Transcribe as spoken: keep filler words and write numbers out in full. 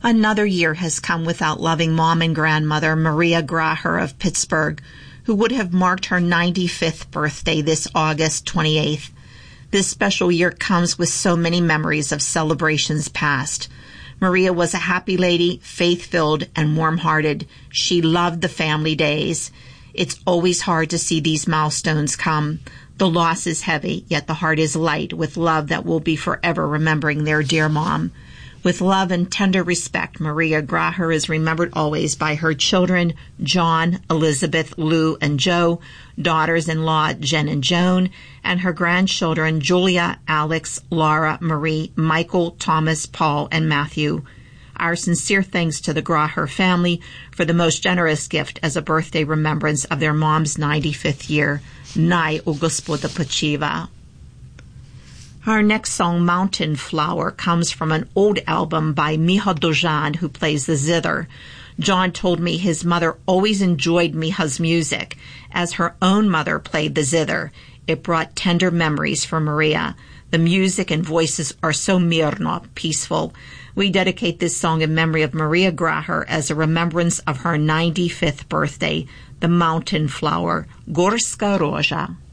Another year has come without loving mom and grandmother Maria Graher of Pittsburgh, who would have marked her ninety-fifth birthday this August twenty-eighth. This special year comes with so many memories of celebrations past. Maria was a happy lady, faith-filled, and warm-hearted. She loved the family days. It's always hard to see these milestones come. The loss is heavy, yet the heart is light with love that will be forever remembering their dear mom. With love and tender respect, Maria Graher is remembered always by her children, John, Elizabeth, Lou, and Joe, daughters-in-law, Jen and Joan, and her grandchildren, Julia, Alex, Laura, Marie, Michael, Thomas, Paul, and Matthew. Our sincere thanks to the Graher family for the most generous gift as a birthday remembrance of their mom's ninety-fifth year. Naj u Gospoda počiva. Our next song, Mountain Flower, comes from an old album by Miha Dojan, who plays the zither. John told me his mother always enjoyed Miha's music, as her own mother played the zither. It brought tender memories for Maria. The music and voices are so mirno, peaceful. We dedicate this song in memory of Maria Graher as a remembrance of her ninety-fifth birthday, the Mountain Flower, Gorska Roja.